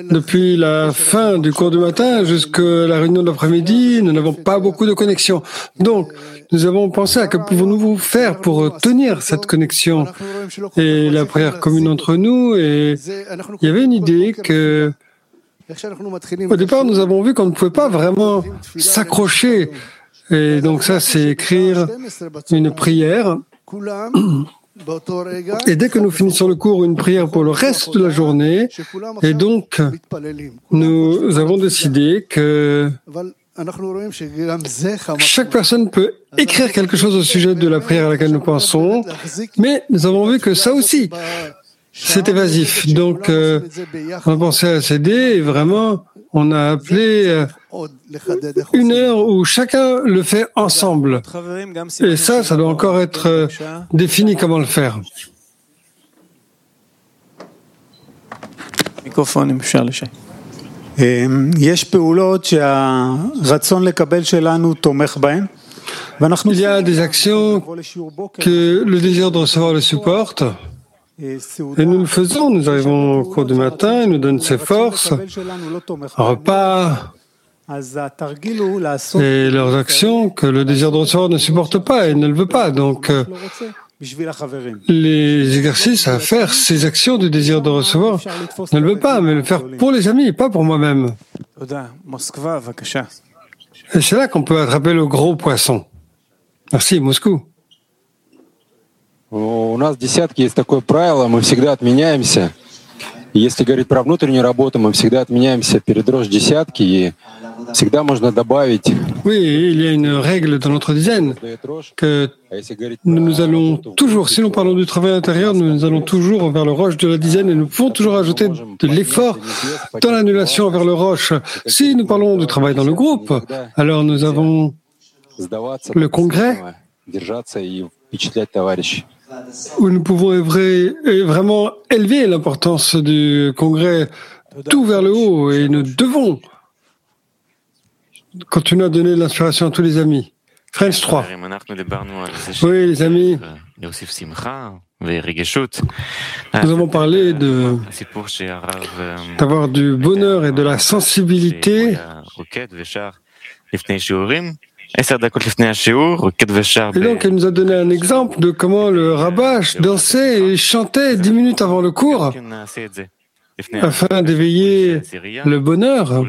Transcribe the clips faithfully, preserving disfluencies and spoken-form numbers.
Depuis la fin du cours du matin jusqu'à la réunion de l'après-midi, nous n'avons pas beaucoup de connexion. Donc, nous avons pensé à que pouvons-nous faire pour tenir cette connexion et la prière commune entre nous. Et il y avait une idée que, au départ, nous avons vu qu'on ne pouvait pas vraiment s'accrocher. Et donc ça, c'est écrire une prière. Et dès que nous finissons le cours, une prière pour le reste de la journée. Et donc, nous avons décidé que chaque personne peut écrire quelque chose au sujet de la prière à laquelle nous pensons, mais nous avons vu que ça aussi, c'est évasif. Donc, euh, on a pensé à s'aider et vraiment, on a appelé euh, une heure où chacun le fait ensemble. Et ça, ça doit encore être euh, défini comment le faire. Il y a des actions que le désir de recevoir le supporte. Et nous le faisons, nous arrivons au cours du matin, il nous donne ses forces, un repas, et leurs actions que le désir de recevoir ne supporte pas et ne le veut pas. Donc, euh, les exercices à faire, ces actions du désir de recevoir, ne le veut pas, mais le faire pour les amis, pas pour moi-même. Et c'est là qu'on peut attraper le gros poisson. Merci, Moscou. У нас в десятке есть такое правило, мы всегда отменяемся. Если говорить про внутреннюю работу, мы всегда отменяемся перед рош десятки, и всегда можно добавить. Oui, il y a une règle dans notre dizaine que nous allons toujours, si nous parlons du travail intérieur, nous allons toujours vers le roche de la dizaine et nous pouvons toujours ajouter de l'effort dans l'annulation vers le roche. Si nous parlons du travail dans le groupe, alors nous avons le congrès où nous pouvons œuvrer et vraiment élever l'importance du congrès tout vers le haut et nous devons continuer à donner de l'inspiration à tous les amis. French trois. Oui, les amis. Nous avons parlé de, d'avoir du bonheur et de la sensibilité. Et donc, elle nous a donné un exemple de comment le Rabash dansait et chantait dix minutes avant le cours afin d'éveiller le bonheur.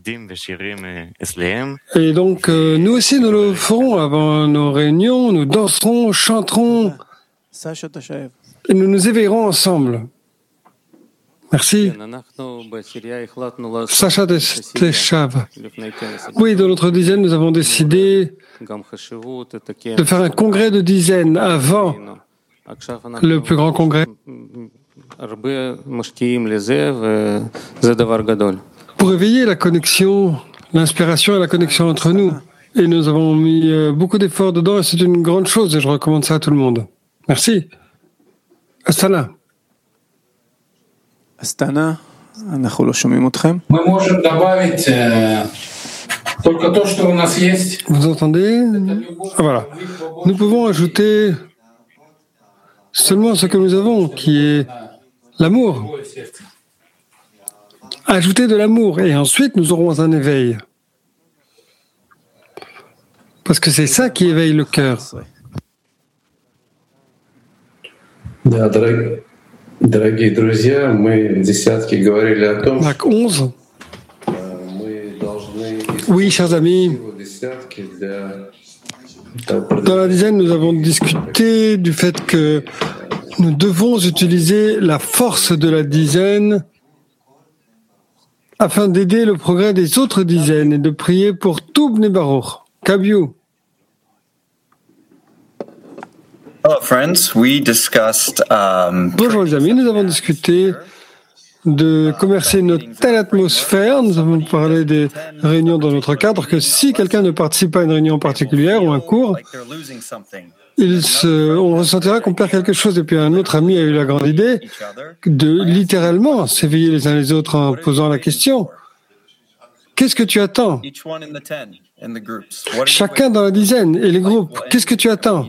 Et donc, euh, nous aussi, nous le ferons avant nos réunions, nous danserons, chanterons et nous nous éveillerons ensemble. Merci. Sacha Teshav. Oui, dans notre dizaine, nous avons décidé de faire un congrès de dizaines avant le plus grand congrès pour éveiller la connexion, l'inspiration et la connexion entre nous. Et nous avons mis beaucoup d'efforts dedans et c'est une grande chose et je recommande ça à tout le monde. Merci. Astana. Astana, אנחנו לא שומעים אתכם. Мы можем добавить только то, что у нас есть. Vous entendez? Ah, voilà. Nous pouvons ajouter seulement ce que nous avons, qui est l'amour. Ajouter de l'amour et ensuite nous aurons un éveil. Parce que c'est ça qui éveille le cœur. Дорогие друзья, мы в десятке говорили о том, что мы должны oui, chers amis, dans la dizaine, nous avons discuté du fait que nous devons utiliser la force de la dizaine afin d'aider le progrès des autres dizaines et de prier pour tout Bnei Baruch. Kabiou. Hello, friends. We discussed, um, Bonjour les amis, nous avons discuté de commercer une telle atmosphère, nous avons parlé des réunions dans notre cadre, que si quelqu'un ne participe pas à une réunion particulière ou un cours, il se, on ressentira qu'on perd quelque chose. Et puis un autre ami a eu la grande idée de littéralement s'éveiller les uns les autres en posant la question. Qu'est-ce que tu attends? Chacun dans la dizaine et les groupes, qu'est-ce que tu attends?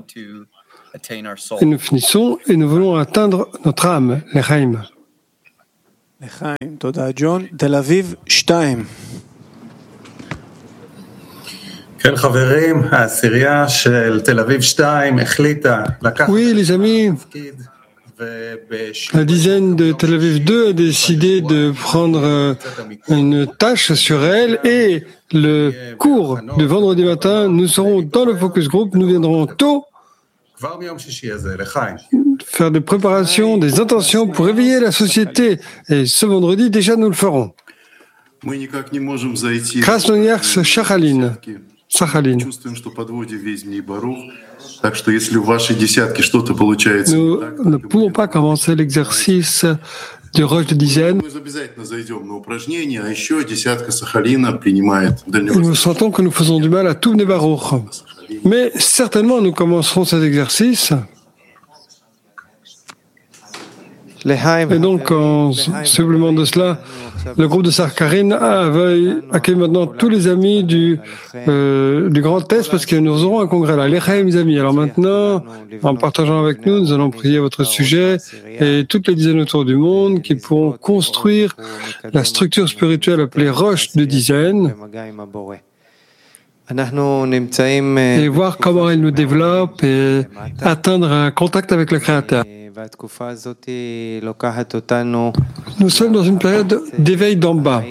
Et nous finissons et nous voulons atteindre notre âme, les Chaim. לחיים, תודה ג'ון. תל אביב שתיים. כן חברים, העשירייה של תל אביב שתיים החליטה לקחת... Oui, les amis, la dizaine de Tel Aviv deux a décidé de prendre une tâche sur elle et le cours de vendredi matin, nous serons dans le focus group, nous viendrons tôt faire des préparations, des intentions pour éveiller la société. Et ce vendredi, déjà, nous le ferons. Krasnoyarsk Shachalin. Sachalin. Nous ne pouvons pas commencer l'exercice du roche de dizaine. Et nous sentons que nous faisons du mal à tout Bnei Baruch. Mais certainement, nous commencerons cet exercice. Et donc, en supplément de cela, le groupe de Sakharine accueille maintenant tous les amis du, euh, du Grand Est parce que nous aurons un congrès là. L'Echaim, mes amis. Alors maintenant, en partageant avec nous, nous allons prier votre sujet et toutes les dizaines autour du monde qui pourront construire la structure spirituelle appelée roche de dizaines et voir comment elle nous développe et atteindre un contact avec le Créateur. Nous sommes dans une période d'éveil d'en bas.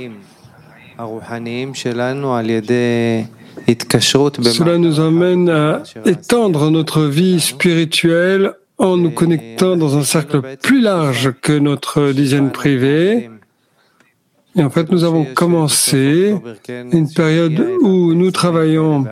Cela nous amène à étendre notre vie spirituelle en nous connectant dans un cercle plus large que notre dizaine privée. Et en fait, nous avons commencé une période où nous travaillons.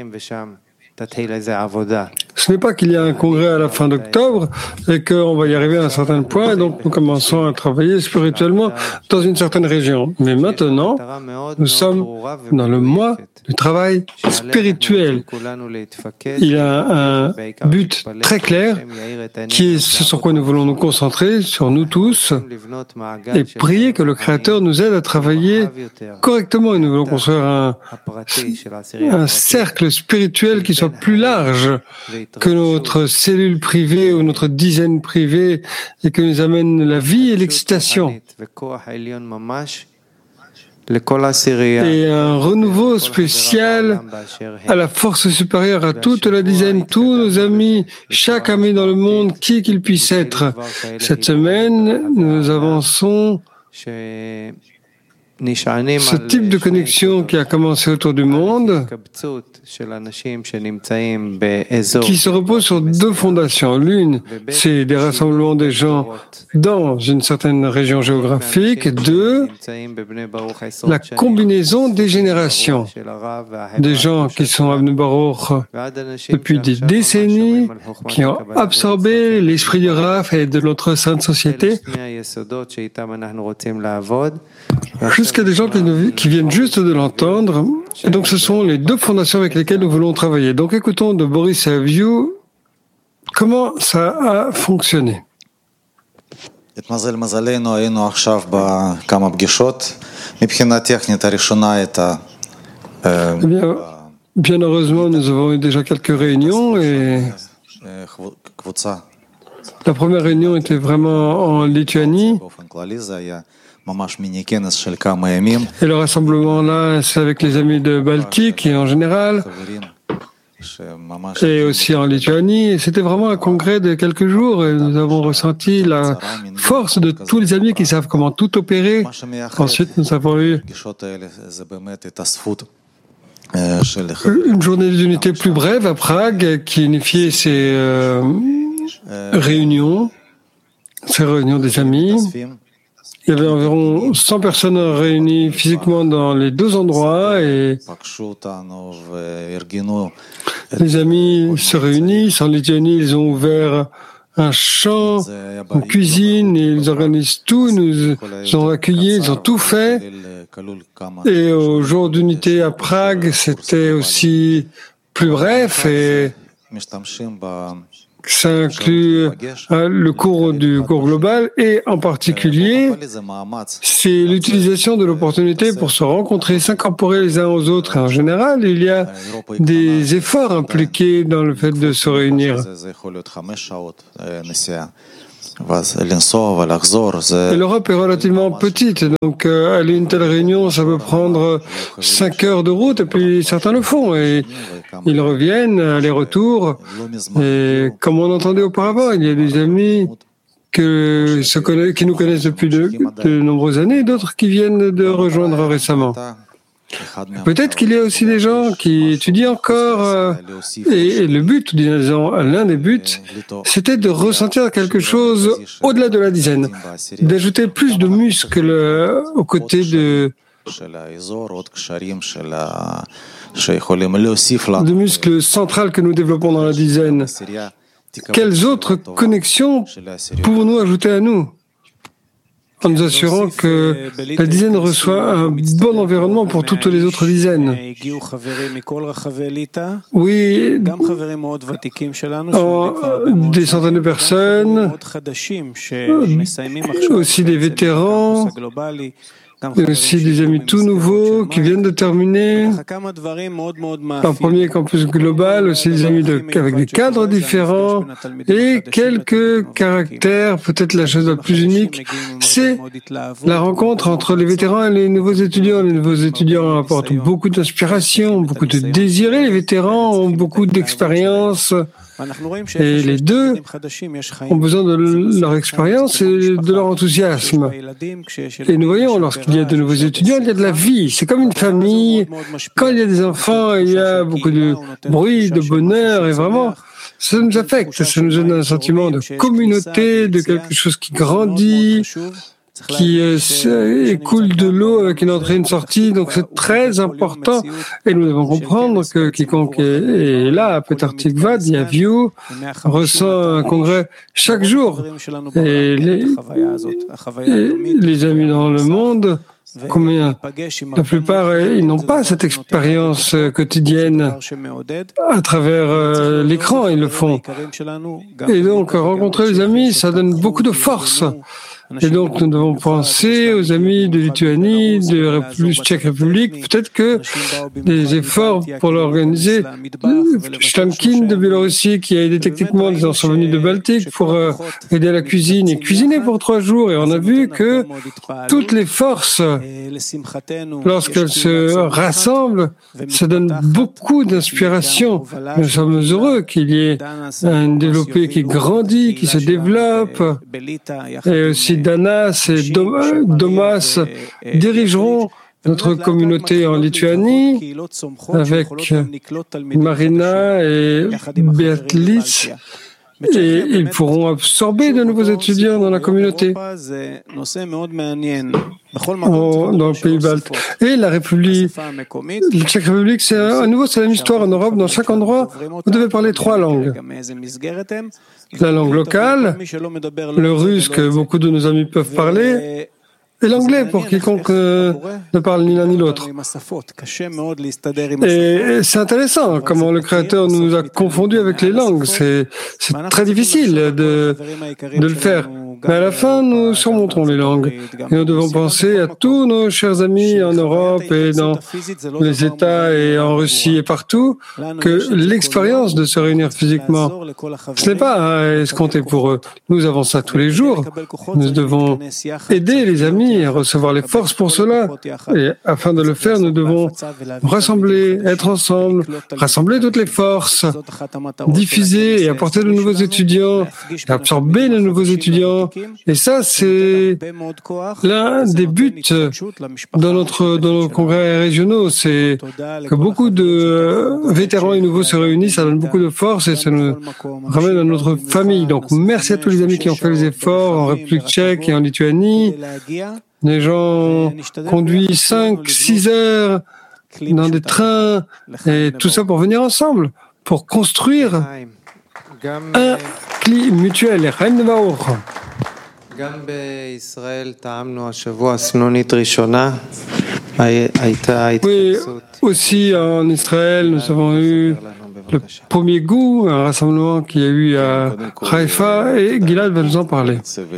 Ce n'est pas qu'il y a un congrès à la fin d'octobre et qu'on va y arriver à un certain point, et donc nous commençons à travailler spirituellement dans une certaine région. Mais maintenant, nous sommes dans le mois du travail spirituel. Il y a un but très clair qui est ce sur quoi nous voulons nous concentrer, sur nous tous, et prier que le Créateur nous aide à travailler correctement. Et nous voulons construire un, un cercle spirituel qui soit plus large que notre cellule privée ou notre dizaine privée et que nous amène la vie et l'excitation. Et un renouveau spécial à la force supérieure à toute la dizaine, tous nos amis, chaque ami dans le monde, qui qu'il puisse être. Cette semaine, nous avançons ce type de connexion qui a commencé autour du monde, qui se repose sur deux fondations. L'une, c'est des rassemblements des gens dans une certaine région géographique. Et deux, la combinaison des générations. Des gens qui sont à Bnei Baruch depuis des décennies, qui ont absorbé l'esprit du Rav et de notre sainte société, jusqu'à des gens qui, nous, qui viennent juste de l'entendre. Et donc ce sont les deux fondations avec lesquelles nous voulons travailler. Donc écoutons de Boris Aviou comment ça a fonctionné. Eh bien, bien heureusement, nous avons eu déjà quelques réunions et la première réunion était vraiment en Lituanie. Et le rassemblement là, c'est avec les amis de Baltique et en général, et aussi en Lituanie. Et c'était vraiment un congrès de quelques jours et nous avons ressenti la force de tous les amis qui savent comment tout opérer. Ensuite, nous avons eu une journée d'unité plus brève à Prague qui unifiait ces euh, réunions, ces réunions des amis. Il y avait environ cent personnes réunies physiquement dans les deux endroits et les amis se réunissent. En Lituanie, ils ont ouvert un champ, une cuisine, et ils organisent tout, nous ont accueillis, ils ont tout fait. Et au jour d'unité à Prague, c'était aussi plus bref et ça inclut euh, le cours du cours global et en particulier, c'est l'utilisation de l'opportunité pour se rencontrer, s'incorporer les uns aux autres. Et en général, il y a des efforts impliqués dans le fait de se réunir. Et l'Europe est relativement petite, donc euh, aller à une telle réunion, ça peut prendre cinq heures de route, et puis certains le font, et ils reviennent, aller-retour, et comme on entendait auparavant, il y a des amis que se connaissent, qui nous connaissent depuis de, de nombreuses années, et d'autres qui viennent de rejoindre récemment. Peut-être qu'il y a aussi des gens qui étudient encore, euh, et, et le but, disons, l'un des buts, c'était de ressentir quelque chose au-delà de la dizaine, d'ajouter plus de muscles euh, aux côtés de, de muscles centrales que nous développons dans la dizaine. Quelles autres connexions pouvons-nous ajouter à nous, en nous assurant que la dizaine reçoit un bon environnement pour toutes les autres dizaines? Oui, en, des centaines de personnes, aussi des vétérans, et aussi des amis tout nouveaux qui viennent de terminer un premier campus global, aussi des amis de, avec des cadres différents et quelques caractères. Peut-être la chose la plus unique, c'est la rencontre entre les vétérans et les nouveaux étudiants. Les nouveaux étudiants apportent beaucoup d'inspiration, beaucoup de désir, et les vétérans ont beaucoup d'expérience. Et les deux ont besoin de leur expérience et de leur enthousiasme. Et nous voyons, lorsqu'il y a de nouveaux étudiants, il y a de la vie. C'est comme une famille. Quand il y a des enfants, il y a beaucoup de bruit, de bonheur, et vraiment, ça nous affecte. Ça nous donne un sentiment de communauté, de quelque chose qui grandit, qui euh, écoule de l'eau avec une entrée et une sortie. Donc c'est très important, et nous devons comprendre que quiconque est, est là à Petar Tikva, Diaview, ressent un congrès chaque jour. Et les, et les amis dans le monde, combien, la plupart, ils n'ont pas cette expérience quotidienne à travers euh, l'écran, ils le font. Et donc rencontrer les amis, ça donne beaucoup de force. Et donc, nous devons penser aux amis de Lituanie, de République, Tchèque République. Peut-être que des efforts pour l'organiser. Shlamkin de Biélorussie, qui a aidé techniquement, ils sont venus de Baltique pour euh, aider à la cuisine et cuisiner pour trois jours. Et on a vu que toutes les forces, lorsqu'elles se rassemblent, ça donne beaucoup d'inspiration. Nous sommes heureux qu'il y ait un développé qui grandit, qui se développe, et aussi Danas et Domas dirigeront notre communauté en Lituanie avec Marina et Beatlitz, et ils pourront absorber de nouveaux étudiants dans la communauté dans le pays balte. Et la République, la Tchèque République, c'est à nouveau c'est une histoire en Europe. Dans chaque endroit, vous devez parler trois langues. La langue locale, le russe que beaucoup de nos amis peuvent parler, et l'anglais pour quiconque euh, ne parle ni l'un ni l'autre. Et c'est intéressant comment le Créateur nous a confondus avec les langues. C'est, c'est très difficile de, de le faire. Mais à la fin, nous surmonterons les langues. Et nous devons penser à tous nos chers amis en Europe et dans les États et en Russie et partout, que l'expérience de se réunir physiquement, ce n'est pas à escompter pour eux. Nous avons ça tous les jours. Nous devons aider les amis à recevoir les forces pour cela. Et afin de le faire, nous devons rassembler, être ensemble, rassembler toutes les forces, diffuser et apporter de nouveaux étudiants, et absorber de nouveaux étudiants. Et ça, c'est l'un des buts dans, notre, dans nos congrès régionaux, c'est que beaucoup de vétérans et nouveaux se réunissent, ça donne beaucoup de force et ça nous ramène à notre famille. Donc, merci à tous les amis qui ont fait les efforts en République tchèque et en Lituanie. Les gens conduisent cinq, six heures dans des trains, et tout ça pour venir ensemble, pour construire un cli mutuel. Oui, aussi en Israël, nous avons eu le premier goût, un rassemblement qu'il y a eu à Haïfa, et Gilad va nous en parler.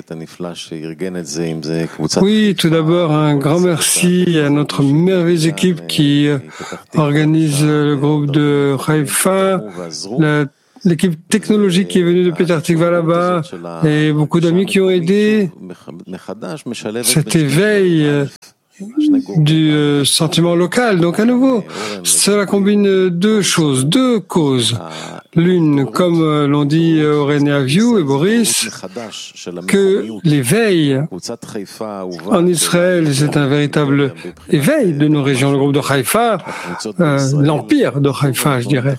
Oui, tout d'abord, un grand merci à notre merveilleuse équipe qui organise le groupe de Haïfa, la l'équipe technologique qui est venue de Petah Tikva là-bas et beaucoup d'amis qui ont aidé cet éveil du euh, sentiment local. Donc à nouveau, cela combine deux choses, deux causes. L'une, comme euh, l'ont dit euh, Oren et Aviou et Boris, que l'éveil en Israël, c'est un véritable éveil de nos régions. Le groupe de Haïfa, euh, l'empire de Haïfa, je dirais.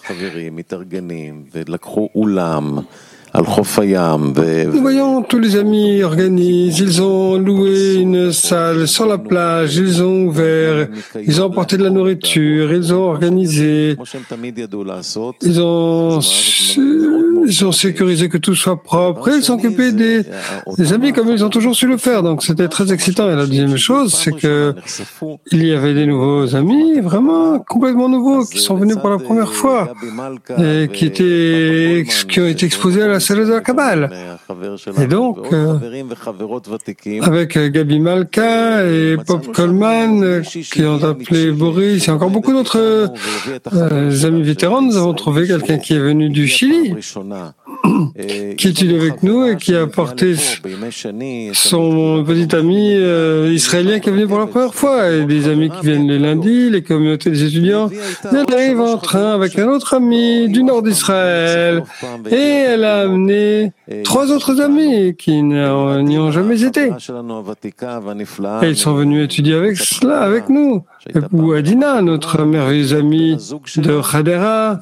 Nous voyons tous les amis organisent, ils ont loué une salle sur la plage, ils ont ouvert, ils ont apporté de la nourriture, ils ont organisé, ils ont, ils ont sécurisé que tout soit propre, et ils s'occupaient des, des amis comme ils ont toujours su le faire. Donc c'était très excitant. Et la deuxième chose, c'est que il y avait des nouveaux amis, vraiment complètement nouveaux, qui sont venus pour la première fois et qui étaient, qui ont été exposés à la salle de la Kabbale. Et donc, euh, avec Gabi Malka et Pop Coleman, euh, qui ont appelé Boris, et encore beaucoup d'autres euh, amis vétérans, nous avons trouvé quelqu'un qui est venu du Chili, qui étudie avec nous et qui a apporté son petit ami euh, israélien qui est venu pour la première fois, et des amis qui viennent les lundis, les communautés des étudiants. Elle arrive en train avec un autre ami du nord d'Israël, et elle a amené trois autres amis qui n'y ont jamais été. Et ils sont venus étudier avec cela, avec nous. Ou Adina, notre merveilleuse amie de Hadera.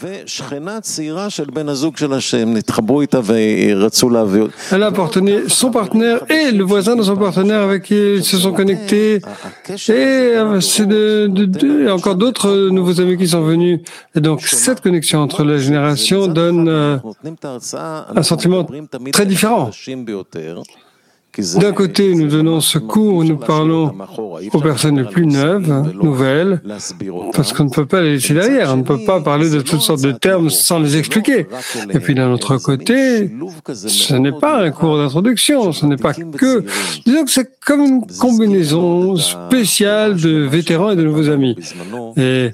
Elle a appartenu son partenaire et le voisin de son partenaire avec qui ils se sont connectés. Et c'est de, de, de, encore d'autres nouveaux amis qui sont venus. Et donc, cette connexion entre les générations donne euh, un sentiment très différent. D'un côté, nous donnons ce cours, nous parlons aux personnes les plus neuves, nouvelles, parce qu'on ne peut pas les laisser derrière, on ne peut pas parler de toutes sortes de termes sans les expliquer. Et puis d'un autre côté, ce n'est pas un cours d'introduction, ce n'est pas que... Disons que c'est comme une combinaison spéciale de vétérans et de nouveaux amis. Et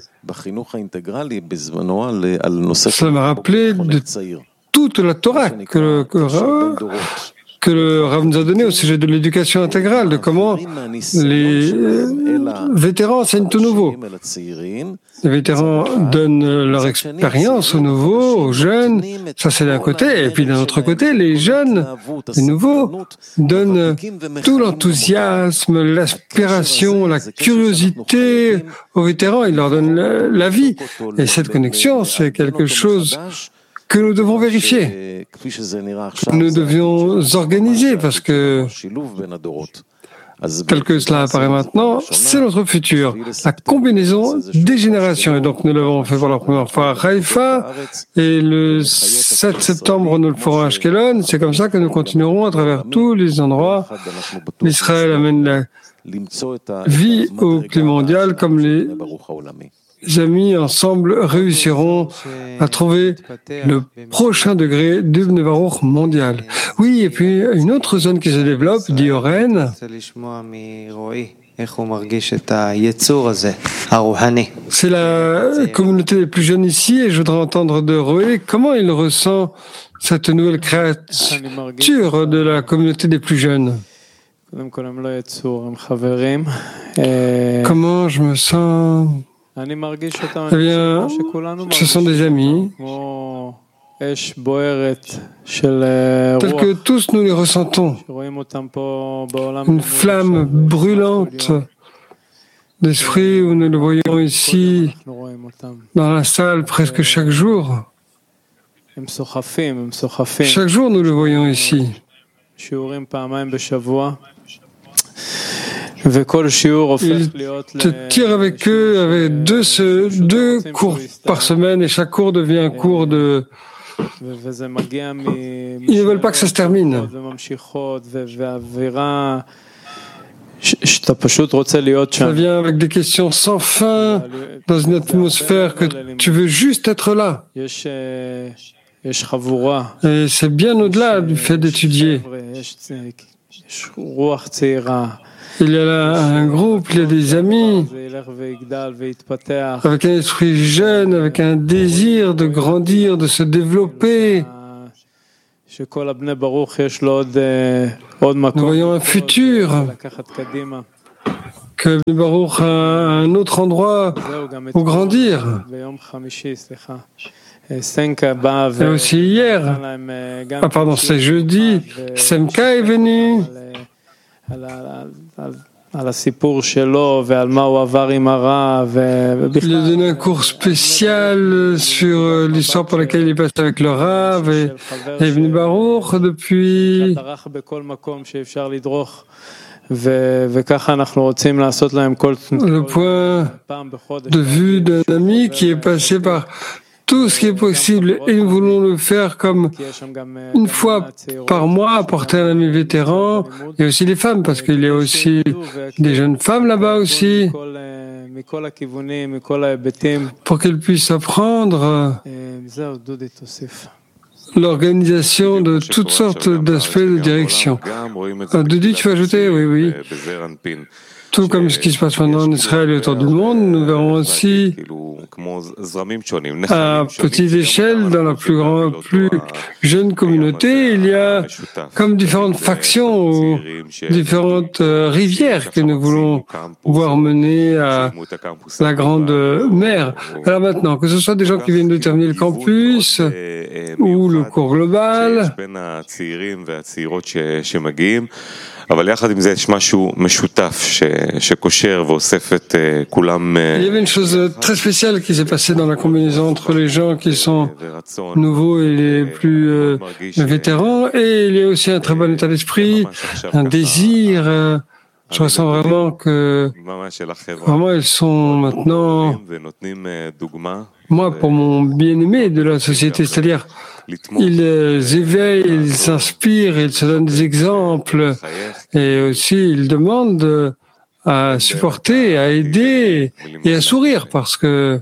cela m'a rappelé de toute la Torah que le... Que, que le Rav nous a donné au sujet de l'éducation intégrale, de comment les vétérans enseignent tout nouveau. Les vétérans donnent leur expérience aux nouveaux, aux jeunes, ça c'est d'un côté, et puis d'un autre côté, les jeunes, les nouveaux, donnent tout l'enthousiasme, l'aspiration, la curiosité aux vétérans, ils leur donnent la, la vie. Et cette connexion, c'est quelque chose que nous devons vérifier. Nous devions organiser parce que, tel que cela apparaît maintenant, c'est notre futur, la combinaison des générations. Et donc nous l'avons fait pour la première fois à Haïfa, et le sept septembre nous le ferons à Ashkelon. C'est comme ça que nous continuerons à travers tous les endroits. L'Israël amène la vie au climat mondial comme les Les amis ensemble réussiront à trouver le prochain degré du Bnei Baruch mondial. Oui, et puis une autre zone qui se développe, dit Oren. C'est la communauté des plus jeunes ici, et je voudrais entendre de Roé comment il ressent cette nouvelle créature de la communauté des plus jeunes. Comment je me sens? Eh bien, ce sont des amis, tels que tous nous les ressentons. Une flamme brûlante d'esprit, où nous le voyons ici, dans la salle, presque chaque jour. Chaque jour, nous le voyons ici. Ils te tirent avec eux, avec deux, deux cours par semaine, et chaque cours devient un cours de... Ils ne veulent pas que ça se termine. Ça vient avec des questions sans fin, dans une atmosphère que tu veux juste être là. Et c'est bien au-delà du fait d'étudier. Il y a là un groupe, il y a des amis, avec un esprit jeune, avec un désir de grandir, de se développer. Nous voyons un futur, que Bnei Baruch a un autre endroit où grandir. Et aussi hier, ah pardon, c'est jeudi, Semka est venu. Il a donné un cours spécial sur l'histoire pour laquelle il est passé avec le Rav et, et Bnei Baruch depuis. Le point de vue d'un ami qui est passé par tout ce qui est possible et nous voulons le faire comme une fois par mois, apporter un ami vétéran et aussi les femmes parce qu'il y a aussi des jeunes femmes là-bas aussi pour qu'elles puissent apprendre l'organisation de toutes sortes d'aspects de direction. Doudi, tu veux ajouter? Oui, oui. Tout comme ce qui se passe maintenant en Israël et autour du monde, nous verrons aussi à petite échelle, dans la plus grande, plus jeune communauté, il y a comme différentes factions ou différentes rivières que nous voulons voir mener à la grande mer. Alors maintenant, que ce soit des gens qui viennent de terminer le campus ou le cours global, il y avait une chose très spéciale qui s'est passée dans la combinaison entre les gens qui sont nouveaux et les plus euh, vétérans, et il y a aussi un très bon état d'esprit, un désir. Euh, je ressens vraiment que vraiment ils sont maintenant, moi pour mon bien-aimé de la société, c'est-à-dire ils éveillent, ils s'inspirent, ils se donnent des exemples et aussi ils demandent à supporter, à aider et à sourire parce que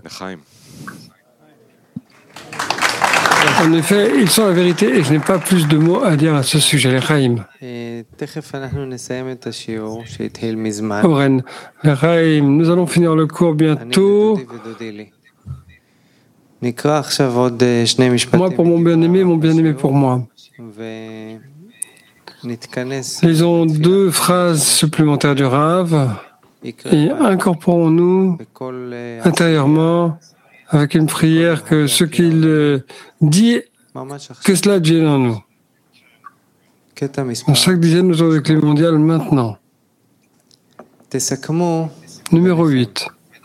en effet, ils sont la vérité et je n'ai pas plus de mots à dire à ce sujet. Les Chaim. Oren, les Chaim, nous allons finir le cours bientôt. Moi pour mon bien-aimé, mon bien-aimé pour moi. Lisons deux phrases supplémentaires du Rav et incorporons-nous intérieurement avec une prière que ce qu'il dit, que cela devienne en nous. En chaque dizaine autour du climat mondial maintenant. Numéro huit.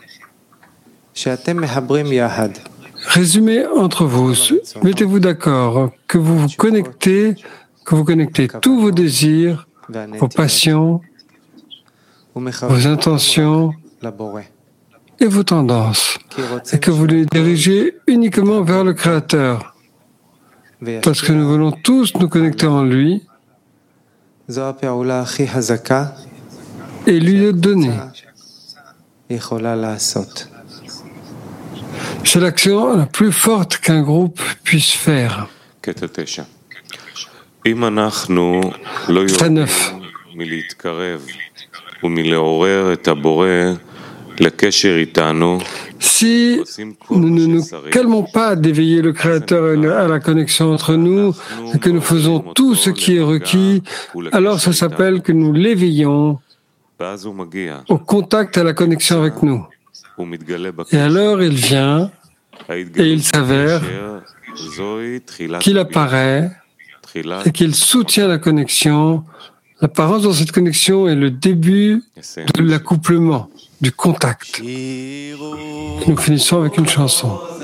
Résumez entre vous, mettez-vous d'accord que vous vous connectez, que vous connectez tous vos désirs, vos passions, vos intentions et vos tendances, et que vous les dirigez uniquement vers le Créateur, parce que nous voulons tous nous connecter en lui et lui le donner. C'est l'action la plus forte qu'un groupe puisse faire. Très neuf. Si nous ne nous calmons pas d'éveiller le Créateur à la connexion entre nous et que nous faisons tout ce qui est requis, alors ça s'appelle que nous l'éveillons au contact, à la connexion avec nous. Et alors il vient et il s'avère qu'il apparaît et qu'il soutient la connexion. L'apparence dans cette connexion est le début de l'accouplement, du contact. Et nous finissons avec une chanson.